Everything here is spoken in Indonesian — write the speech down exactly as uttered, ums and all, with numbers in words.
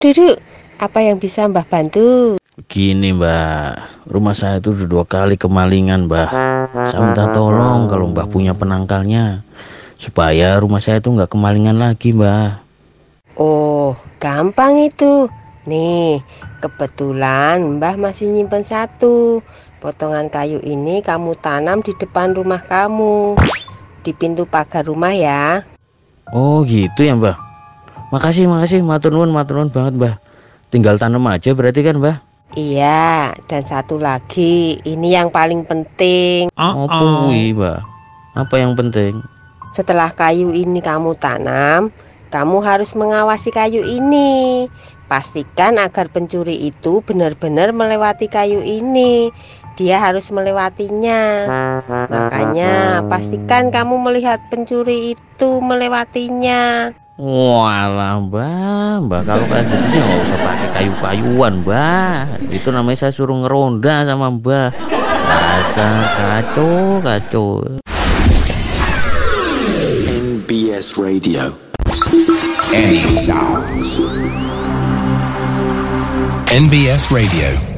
Duduk, apa yang bisa Mbah bantu? Begini Mbah, rumah saya itu udah dua kali kemalingan Mbah. Saya minta tolong kalau Mbah punya penangkalnya, supaya rumah saya itu nggak kemalingan lagi Mbah. Oh, gampang itu. Nih, kebetulan Mbah masih nyimpen satu. Potongan kayu ini kamu tanam di depan rumah kamu, di pintu pagar rumah ya. Oh gitu ya Mbah. Makasih, makasih, matur nuwun, matur nuwun banget Mbah. Tinggal tanam aja berarti kan Mbah? Iya, dan satu lagi, ini yang paling penting. Apa kuwi Mbah? Apa yang penting? Setelah kayu ini kamu tanam, kamu harus mengawasi kayu ini. Pastikan agar pencuri itu benar-benar melewati kayu ini. Dia harus melewatinya. Makanya pastikan kamu melihat pencuri itu melewatinya. Walah Mbah, Mbah kalau kayak gitu sih nggak usah pakai kayu-kayuan Mbah. Itu namanya saya suruh ngeronda sama Mbah. Dasar kacau, kacau. N B S Radio. Any sounds. N B S Radio.